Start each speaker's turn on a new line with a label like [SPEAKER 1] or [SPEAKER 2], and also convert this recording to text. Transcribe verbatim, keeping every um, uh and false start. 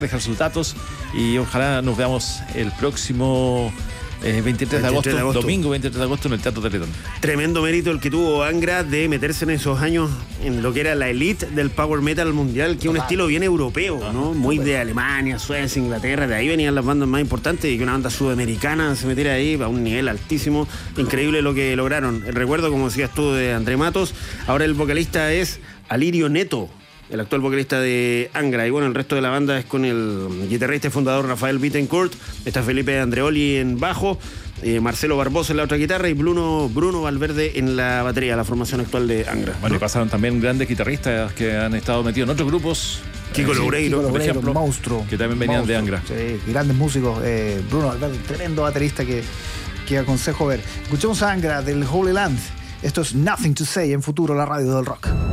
[SPEAKER 1] dejar sus datos y ojalá nos veamos el próximo eh, veintitrés de agosto, domingo veintitrés de agosto en el Teatro Teletón.
[SPEAKER 2] Tremendo mérito el que tuvo Angra de meterse en esos años en lo que era la elite del power metal mundial, que es un estilo bien europeo, ¿no? Muy de Alemania, Suecia, Inglaterra, de ahí venían las bandas más importantes, y que una banda sudamericana se metiera ahí a un nivel altísimo. Increíble lo que lograron. El recuerdo, como decías tú, de André Matos. Ahora el vocalista es Alirio Neto, el actual vocalista de Angra. Y bueno, el resto de la banda es con el guitarrista y fundador Rafael Bittencourt. Está Felipe Andreoli en bajo, eh, Marcelo Barbosa en la otra guitarra y Bruno, Bruno Valverde en la batería, la formación actual de Angra.
[SPEAKER 1] Bueno, y pasaron también grandes guitarristas que han estado metidos en otros grupos.
[SPEAKER 2] Kiko
[SPEAKER 1] eh,
[SPEAKER 2] Loureiro,
[SPEAKER 3] Kiko
[SPEAKER 1] por
[SPEAKER 3] Loureiro,
[SPEAKER 1] ejemplo,
[SPEAKER 3] monstruo,
[SPEAKER 1] que también venían
[SPEAKER 3] monstruo,
[SPEAKER 1] de Angra.
[SPEAKER 3] Sí, grandes músicos. Eh, Bruno Valverde, tremendo baterista que, que aconsejo ver. Escuchemos a Angra del Holy Land. Esto es Nothing to Say en Futuro, la radio del rock.